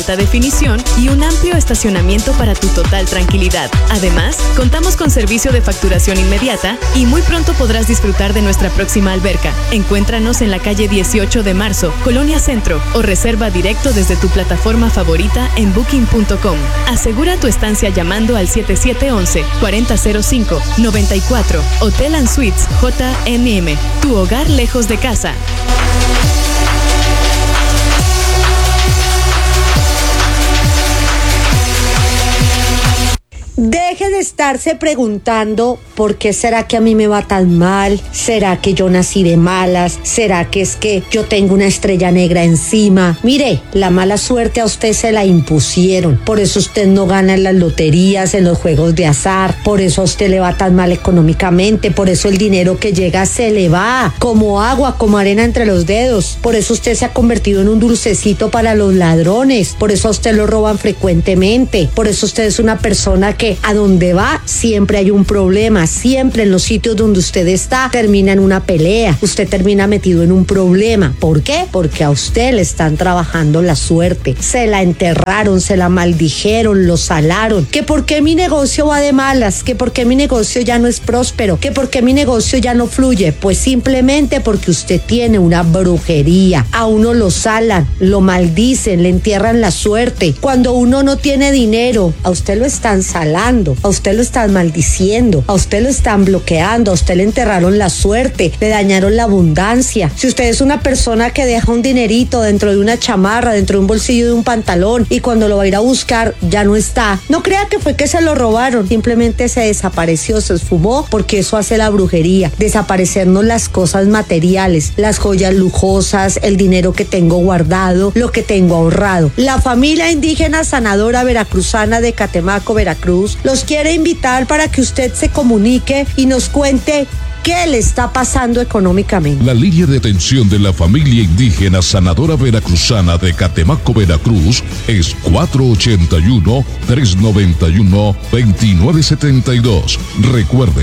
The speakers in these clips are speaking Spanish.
alta definición y un amplio estacionamiento para tu total tranquilidad. Además, contamos con servicio de facturación inmediata y muy pronto podrás disfrutar de nuestra próxima alberca. Encuéntranos en la calle 18 de marzo, Colonia Centro, o reserva directo desde tu plataforma favorita en booking.com. Asegura tu estancia llamando al 7711-4005-94. Hotel and Suites JNM, tu hogar lejos de casa. Deje de estarse preguntando ¿por qué será que a mí me va tan mal? ¿Será que yo nací de malas? ¿Será que es que yo tengo una estrella negra encima? Mire, la mala suerte a usted se la impusieron. Por eso usted no gana en las loterías, en los juegos de azar. Por eso a usted le va tan mal económicamente. Por eso el dinero que llega se le va como agua, como arena entre los dedos. Por eso usted se ha convertido en un dulcecito para los ladrones. Por eso a usted lo roban frecuentemente. Por eso usted es una persona que a donde va siempre hay un problema, siempre en los sitios donde usted está termina en una pelea, usted termina metido en un problema. ¿Por qué? Porque a usted le están trabajando la suerte, se la enterraron, se la maldijeron, lo salaron, que por qué mi negocio va de malas, que por qué mi negocio ya no es próspero, que por qué mi negocio ya no fluye. Pues simplemente porque usted tiene una brujería, a uno lo salan, lo maldicen, le entierran la suerte. Cuando uno no tiene dinero, a usted lo están salando, a usted lo están maldiciendo, a usted lo están bloqueando, a usted le enterraron la suerte, le dañaron la abundancia. Si usted es una persona que deja un dinerito dentro de una chamarra, dentro de un bolsillo de un pantalón y cuando lo va a ir a buscar ya no está, no crea que fue que se lo robaron, simplemente se desapareció, se esfumó, porque eso hace la brujería, desaparecernos las cosas materiales, las joyas lujosas, el dinero que tengo guardado, lo que tengo ahorrado. La familia indígena sanadora veracruzana de Catemaco, Veracruz, los quiere invitar para que usted se comunique y nos cuente ¿qué le está pasando económicamente? La línea de atención de la familia indígena sanadora veracruzana de Catemaco, Veracruz es 481-391-2972. Recuerden,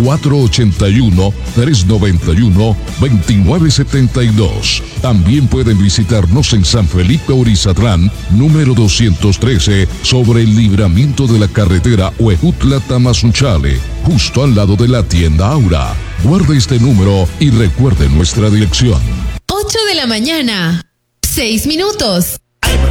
481-391-2972. También pueden visitarnos en San Felipe Orizatlán, número 213, sobre el libramiento de la carretera Huejutla-Tamazunchale, justo al lado de la tienda Aura. Guarde este número y recuerde nuestra dirección. 8 de la mañana, 6 minutos.